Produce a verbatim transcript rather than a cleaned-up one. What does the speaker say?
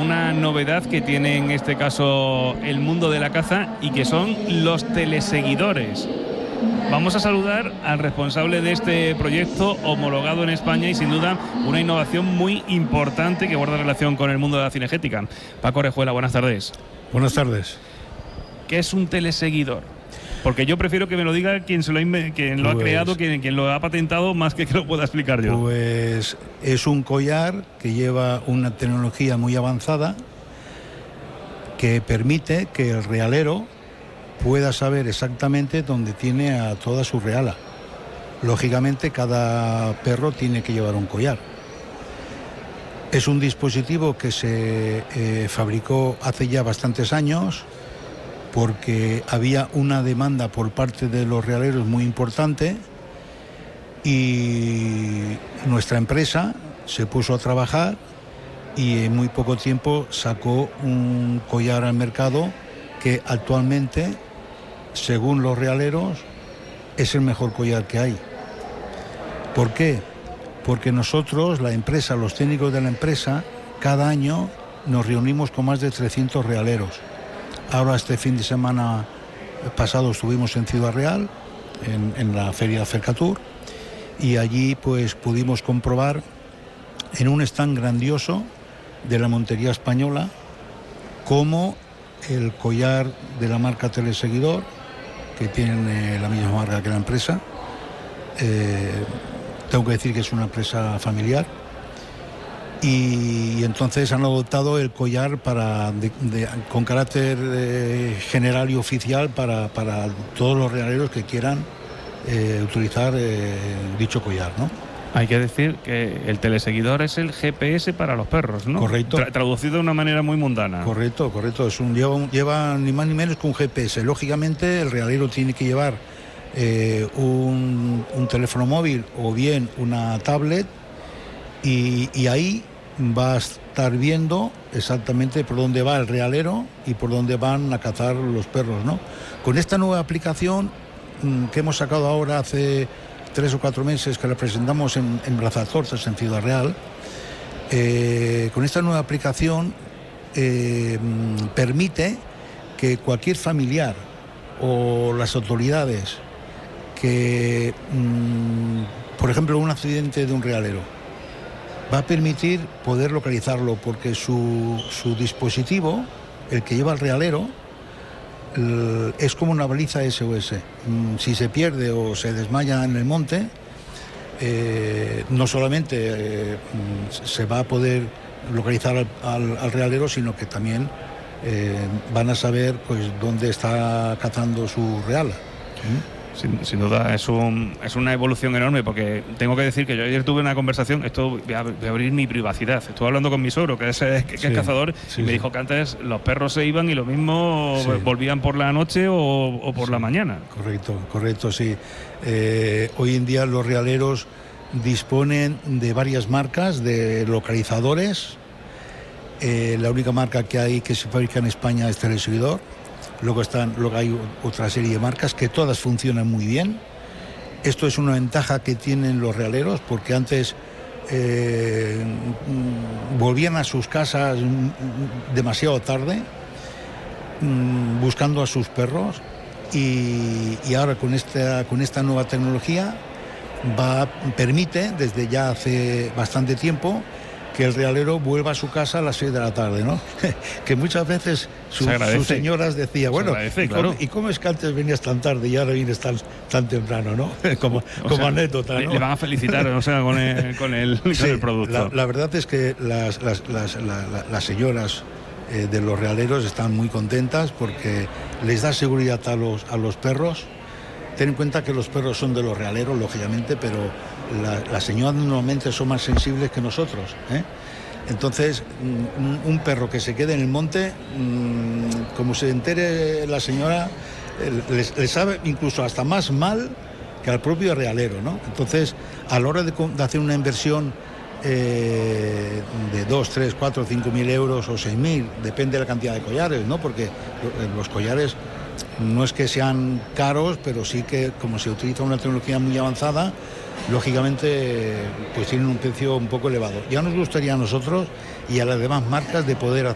una novedad que tiene en este caso el mundo de la caza y que son los teleseguidores. Vamos a saludar al responsable de este proyecto homologado en España y sin duda una innovación muy importante que guarda relación con el mundo de la cinegética. Paco Orejuela, buenas tardes. Buenas tardes. ¿Qué es un teleseguidor? Porque yo prefiero que me lo diga quien, se lo, ha, quien lo pues, ha creado, quien, quien lo ha patentado, más que que lo pueda explicar yo. Pues es un collar que lleva una tecnología muy avanzada que permite que el realero pueda saber exactamente dónde tiene a toda su reala. Lógicamente, cada perro tiene que llevar un collar. Es un dispositivo que se eh, fabricó hace ya bastantes años porque había una demanda por parte de los realeros muy importante y nuestra empresa se puso a trabajar y en muy poco tiempo sacó un collar al mercado que actualmente, según los realeros, es el mejor collar que hay. ¿Por qué? Porque nosotros, la empresa, los técnicos de la empresa, cada año nos reunimos con más de trescientos realeros. Ahora este fin de semana pasado estuvimos en Ciudad Real, en, en la feria Cercatur, y allí pues pudimos comprobar en un stand grandioso de la montería española cómo el collar de la marca Teleseguidor, que tiene la misma marca que la empresa, eh, tengo que decir que es una empresa familiar, y, y entonces han adoptado el collar para de, de, con carácter eh, general y oficial para, para todos los realeros que quieran eh, utilizar eh, dicho collar, ¿no? Hay que decir que el teleseguidor es el G P S para los perros, ¿no? Correcto. Tra traducido de una manera muy mundana. Correcto, correcto. Es un, lleva, un, lleva ni más ni menos que un G P S. Lógicamente, el realero tiene que llevar eh, un, un teléfono móvil o bien una tablet y, y ahí va a estar viendo exactamente por dónde va el realero y por dónde van a cazar los perros, ¿no? Con esta nueva aplicación mmm, que hemos sacado ahora hace tres o cuatro meses, que la presentamos en, en Brazatortas, en Ciudad Real, eh, con esta nueva aplicación eh, permite que cualquier familiar o las autoridades que, mmm, por ejemplo, un accidente de un realero, va a permitir poder localizarlo porque su, su dispositivo, el que lleva el realero, es como una baliza S O S. Si se pierde o se desmaya en el monte, eh, no solamente eh, se va a poder localizar al, al, al realero, sino que también eh, van a saber pues dónde está cazando su reala. ¿Mm? Sin, sin duda es, un, es una evolución enorme, porque tengo que decir que yo ayer tuve una conversación, esto voy a, voy a abrir mi privacidad, estuve hablando con mi suegro, que es, que, que sí, es cazador, sí, y me sí. dijo que antes los perros se iban y lo mismo sí. volvían por la noche o, o por sí. la mañana. Correcto, correcto, sí. Eh, hoy en día los realeros disponen de varias marcas de localizadores. Eh, la única marca que hay que se fabrica en España es Teleseguidor. Luego, están, luego hay otra serie de marcas que todas funcionan muy bien. Esto es una ventaja que tienen los realeros, porque antes eh, volvían a sus casas demasiado tarde buscando a sus perros y, y ahora con esta, con esta nueva tecnología va, permite desde ya hace bastante tiempo que el realero vuelva a su casa a las seis de la tarde, ¿no? Que muchas veces su, sus señoras decían, bueno, agradece, ¿y, claro. cómo, ¿y cómo es que antes venías tan tarde y ahora vienes tan, tan temprano, ¿no? Como, como sea, anécdota, ¿no? Le van a felicitar, o sea, con el, con el, sí, con el producto. La, la verdad es que las, las, las, la, la, las señoras eh, de los realeros están muy contentas porque les da seguridad a los, a los perros. Ten en cuenta que los perros son de los realeros, lógicamente, pero la, las señoras normalmente son más sensibles que nosotros, ¿eh? Entonces, un, un perro que se quede en el monte, mmm, como se entere la señora, le, le sabe incluso hasta más mal que al propio realero, ¿no? Entonces, a la hora de, de hacer una inversión eh, de dos, tres, cuatro, cinco mil euros o seis mil, depende de la cantidad de collares, ¿no? Porque los collares no es que sean caros, pero sí que como se utiliza una tecnología muy avanzada, lógicamente pues tienen un precio un poco elevado. Ya nos gustaría a nosotros y a las demás marcas de poder